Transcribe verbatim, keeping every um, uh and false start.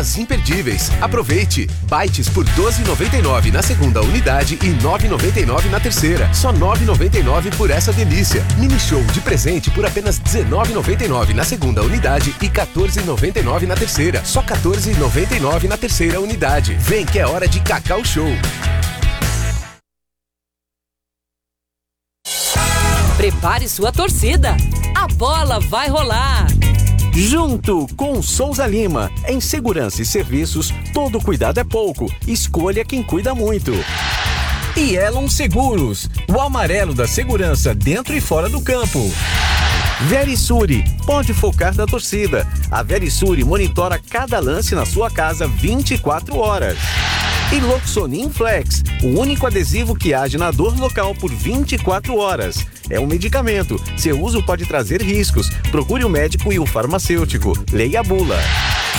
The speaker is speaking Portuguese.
As imperdíveis. Aproveite. Bytes por doze reais e noventa e nove centavos na segunda unidade e nove reais e noventa e nove centavos na terceira. Só nove reais e noventa e nove centavos por essa delícia. Mini Show de presente por apenas dezenove reais e noventa e nove centavos na segunda unidade e quatorze reais e noventa e nove centavos na terceira. Só quatorze reais e noventa e nove centavos na terceira unidade. Vem que é hora de Cacau Show. Prepare sua torcida. A bola vai rolar. Junto com Souza Lima. Em segurança e serviços, todo cuidado é pouco. Escolha quem cuida muito. E Elon Seguros, o amarelo da segurança dentro e fora do campo. Verisure, pode focar na torcida. A Verisure monitora cada lance na sua casa vinte e quatro horas. E Loxonin Flex, o único adesivo que age na dor local por vinte e quatro horas. É um medicamento. Seu uso pode trazer riscos. Procure o médico e o farmacêutico. Leia a bula.